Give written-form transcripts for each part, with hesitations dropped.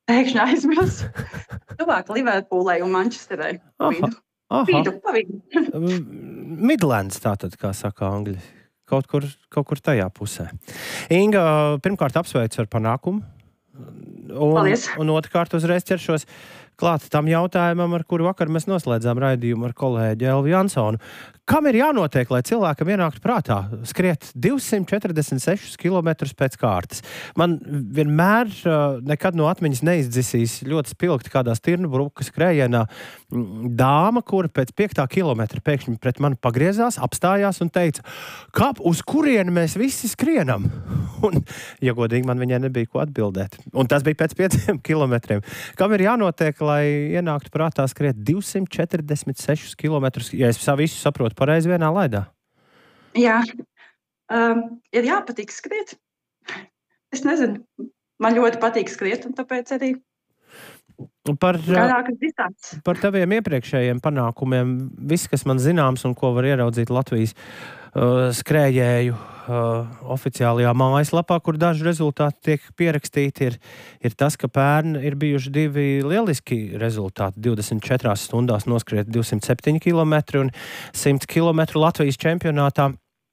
pēkšņi aizmirsu. Tuvāk Liverpūlai un Mančesterai. Aha. Pa vidu. Midlands tātad, kā saka angļi. Kaut kur tajā pusē. Inga, pirmkārt apsveicu ar panākumu. Un otrkārt uzreiz ķeršos klāt tam jautājumam, ar kuru vakar mēs noslēdzām raidījumu ar kolēģi Elvi Jansonu. Kam ir jānotiek, lai cilvēkam ienāktu prātā skriet 246 km pēc kārtas? Man vienmēr nekad no atmiņas neizdzisīs ļoti spilgti kādā Stirnbruka skrējienā dāma, kura pēc 5. kilometra pēkšņi pret mani pagriezās, apstājās un teica, uz kurieni mēs visi skrienam? Un, ja godīgi, man viņai nebija ko atbildēt. Un tas bija pēc 5 kilometriem. Kam ir jānotiek, lai ienāktu prātā skriet 246 km, ja es visu saprotu pareizi vienā laidā? Jā, ir jāpatīk skriet. Es nezinu, man ļoti patīk skriet, un tāpēc arī garākas distances. Par taviem iepriekšējiem panākumiem, viss, kas man zināms un ko var ieraudzīt Latvijas skrējēju oficiālajā mājaslapā, kur daži rezultāti tiek pierakstīti, ir tas, ka pērn ir bijuši 2 lieliski rezultāti. 24 stundās noskriet 207 km un 100 km Latvijas čempionātā.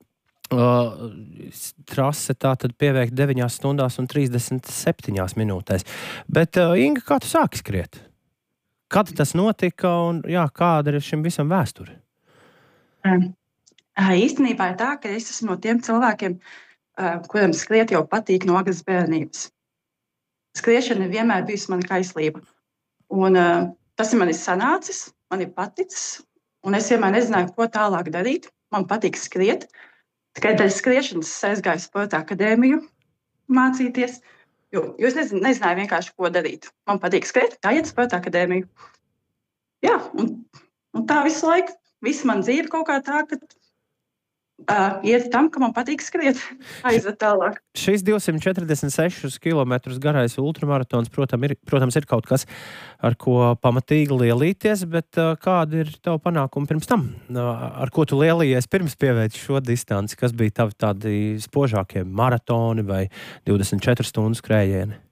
Trase tātad pieveikt 9 stundās un 37 minūtēs. Bet, Inga, kā tu sāki skriet? Kad tas notika un kāda ir šim visam vēsture? Īstenībā ir tā, ka es esmu no tiem cilvēkiem, kuriem skriet jau patīk no agras bērnības. Skriešana vienmēr bijusi mana kaislība. Un tas ir man sanācis, man ir paticis, un es vienmēr nezināju, ko tālāk darīt. Man patīk skriet. Tikai daļa skriešanas es aizgāju sporta akadēmiju mācīties, jo es nezināju vienkārši, ko darīt. Man patīk skriet, jāiet sporta akadēmiju. Jā, un tā visu laiku, visa man dzīve kaut kā tā, ka iet tam, ka man patīk skriet, aiziet tālāk. Šis 246 km garais ultramaratons, protams, ir kaut kas, ar ko pamatīgi lielīties, bet kādi ir tavi panākumi pirms tam? Ar ko tu lielījies pirms pieveici šo distanci? Kas bija tavi tādi spožākie maratoni vai 24 stundu skrējieni?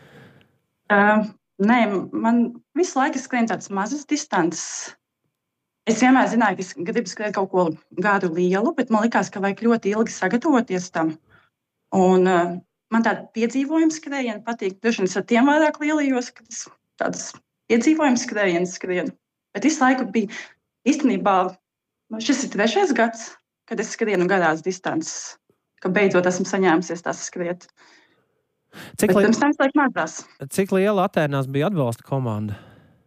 Nē, man visu laiku skrien tādas mazas distances. Es vienmēr zināju, ka es gribu skriet kaut ko gādu lielu, bet man likās, ka vajag ļoti ilgi sagatavoties tam. Un man tāda piedzīvojuma skrējiena patīk. Droši vien es ar tiem vairāk lielījos, kad es tādas piedzīvojuma skrējienas skrienu. Bet visu laiku bija īstenībā, šis ir 3. gads, kad es skrienu garās distances, ka beidzot esmu saņēmusies tās skriet. Bet pirms tam es laiku mācās. Cik liela Atēnās bija atbalsta komanda?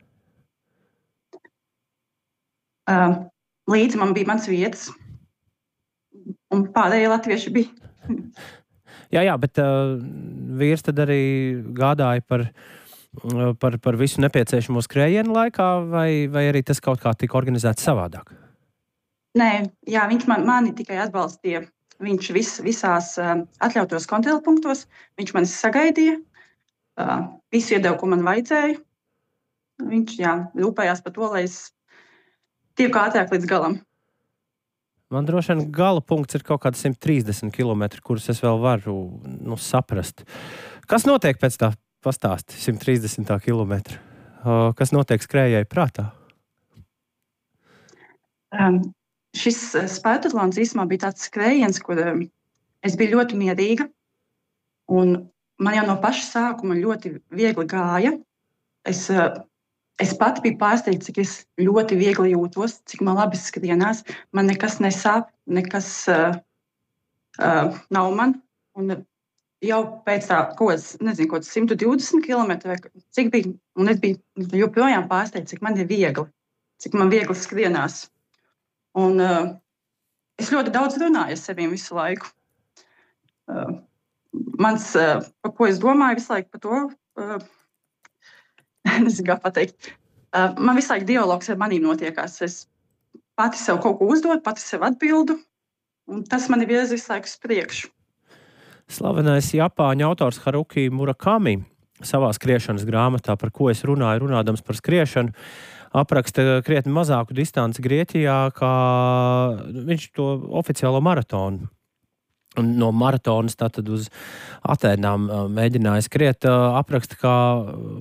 Līdzi man bija mans vietas, un pārējie latvieši bija. Jā, bet vīrs tad arī gādāja par visu nepieciešamo skrējienu laikā, vai arī tas kaut kā tika organizēts savādāk? Nē, jā, viņš mani tikai atbalstīja. Viņš visās atļautos kontrolpunktos, viņš mani sagaidīja, visu iedeva, ko man vajadzēja. Viņš, rūpējās par to, lai es tieku ātrāk līdz galam. Man droši vien gala punkts ir kaut kāds 130 km, kurus es vēl varu saprast. Kas notiek pēc tā pastāsti 130 km? Kas notiek skrējēji prātā? Šis spērtatlons īsumā bija tāds skrējiens, kur es biju ļoti mierīga. Un man jau no paša sākuma ļoti viegli gāja. Es pati biju pārsteigta, cik es ļoti viegli jūtos, cik man labi skrienās. Man nekas nesāp, nekas nav man. Un jau pēc tā, kaut kāds 120 km, cik bija, un es biju joprojām pārsteigta, cik man ir viegli, cik man viegli skrienās. Un es ļoti daudz runāju ar sevīm visu laiku. Par ko es domāju visu laiku par to, nezinu, kā pateikt. Man visu laiku dialogs ar manīm notiekās. Es pati sev kaut ko uzdodu, pati sev atbildu, un tas mani virza visu laiku uz priekšu. Slavenais Japāņu autors Haruki Murakami savā skriešanas grāmatā, par ko es runāju, runādams par skriešanu, apraksta krietni mazāku distanci Grieķijā, kā viņš to oficiālo maratonu. No maratonas tātad uz Atēnām mēģināja skriet, apraksta, kā